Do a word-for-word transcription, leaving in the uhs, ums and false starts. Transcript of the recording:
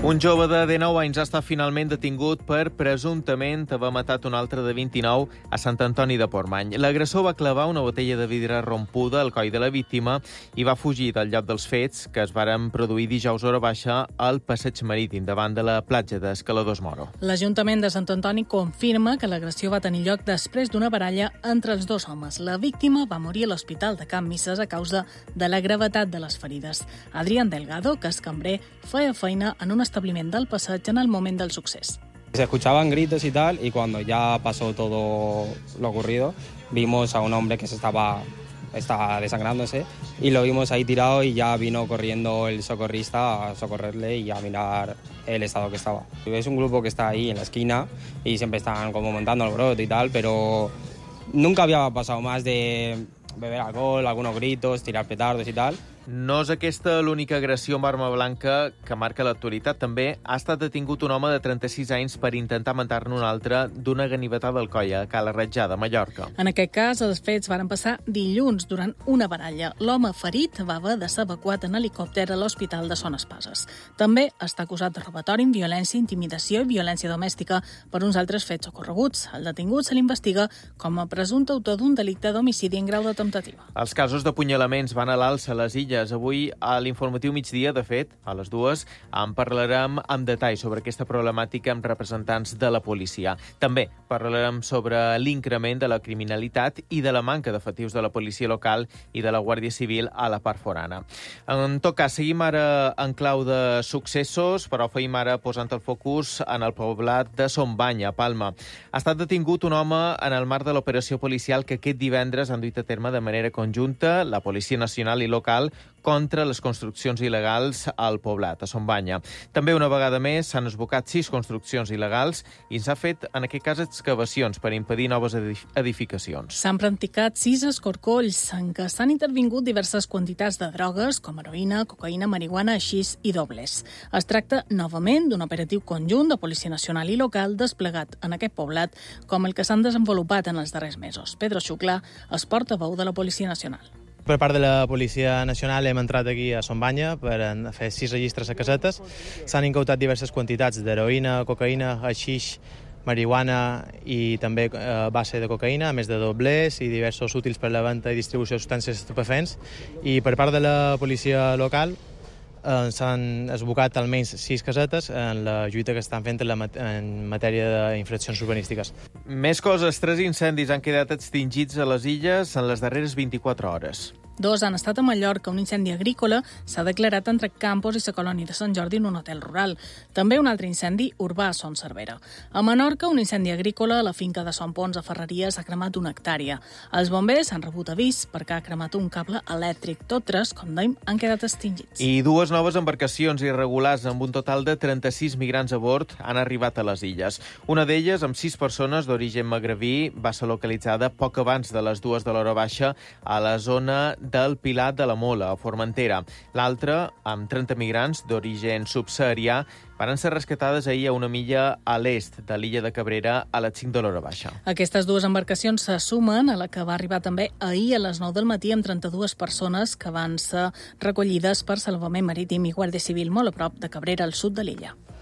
Un jove de dinou anys ha estat finalment detingut per presumptament haver matat un altre de vint-i-nou a Sant Antoni de Portmany. L'agressor va clavar una botella de vidre rompuda al coll de la víctima i va fugir del lloc dels fets, que es varen produir dijous hora baixa al passeig marítim davant de la platja d'Escaladors Moro. L'Ajuntament de Sant Antoni confirma que l'agressió va tenir lloc després d'una baralla entre els dos homes. La víctima va morir a l'Hospital de Can Misses a causa de la gravetat de les ferides. Adrián Delgado, que és cambrer, feia feina en un establiment del passeig en el moment del succés. Se escuchaban gritos y tal, y cuando ya pasó todo lo ocurrido, vimos a un hombre que se estaba, estaba desangrándose y lo vimos ahí tirado y ya vino corriendo el socorrista a socorrerle y a mirar el estado que estaba. Es un grupo que está ahí en la esquina y siempre están como montando el brote y tal, pero nunca había pasado más de beber alcohol, algunos gritos, tirar petardos y tal. No és aquesta l'única agressió amb arma blanca que marca l'actualitat. També ha estat detingut un home de trenta-sis anys per intentar matar-ne un altre d'una ganivetada al coll a Cala Ratjada, Mallorca. En aquest cas, els fets varen passar dilluns durant una baralla. L'home ferit va haver de ser evacuat en helicòpter a l'Hospital de Son Espases. També està acusat de robatori, violència, intimidació i violència domèstica per uns altres fets ocorreguts. El detingut se l'investiga com a presumpte autor d'un delicte d'homicidi en grau de temptativa. Els casos d'apunyalaments van a l'alça a les Illes. Avui, a l'informatiu migdia, de fet, a les dues, en parlarem amb detall sobre aquesta problemàtica amb representants de la policia. També parlarem sobre l'increment de la criminalitat i de la manca d'efectius de la policia local i de la Guàrdia Civil a la part forana. En tot cas, seguim ara en clau de successos, però feim ara posant el focus en el poblat de Son Bany, a Palma. Ha estat detingut un home en el marc de l'operació policial que aquest divendres han duit a terme de manera conjunta la Policia Nacional i local contra les construccions il·legals al poblat, a Son Banya. També una vegada més s'han esbocat sis construccions il·legals i s'ha fet, en aquest cas, excavacions per impedir noves edificacions. S'han practicat sis escorcolls en què s'han intervingut diverses quantitats de drogues com heroïna, cocaïna, marihuana, haixís i dobles. Es tracta novament d'un operatiu conjunt de Policia Nacional i local desplegat en aquest poblat com el que s'han desenvolupat en els darrers mesos. Pedro Xuclà és portaveu de la Policia Nacional. Per part de la Policia Nacional hem entrat aquí a Son Banya per fer sis registres a casetes. S'han incautat diverses quantitats d'heroïna, cocaïna, haixix, marihuana i també eh, base de cocaïna, a més de doblers i diversos útils per la venda i distribució de substàncies estupefents. I per part de la policia local eh, s'han esbocat almenys sis casetes en la lluita que estan fent en, la, en matèria d'infraccions urbanístiques. Més coses, tres incendis han quedat extingits a les Illes en les darreres vint-i-quatre hores. Dos han estat a Mallorca. Un incendi agrícola s'ha declarat entre Campos i la colònia de Sant Jordi en un hotel rural. També un altre incendi urbà a Son Cervera. A Menorca, un incendi agrícola a la finca de Son Pons a Ferreries ha cremat una hectàrea. Els bombers han rebut avís perquè ha cremat un cable elèctric. Tots tres, com dèiem, han quedat extingits. I dues noves embarcacions irregulars amb un total de trenta-sis migrants a bord han arribat a les Illes. Una d'elles, amb sis persones d'origen magrebí, va ser localitzada poc abans de les dues de l'hora baixa a la zona del Pilar de la Mola, a Formentera. L'altra, amb trenta migrants d'origen subsaharià, van ser rescatades ahir a una milla a l'est de l'illa de Cabrera a les cinc de l'hora baixa. Aquestes dues embarcacions se sumen a la que va arribar també ahir a les nou del matí amb trenta-dues persones que van ser recollides per Salvament Marítim i Guàrdia Civil molt a prop de Cabrera, al sud de l'illa.